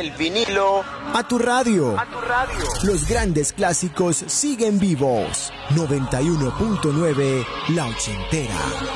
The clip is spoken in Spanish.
del vinilo a tu radio. Los grandes clásicos siguen vivos. 91.9 La Ochentera.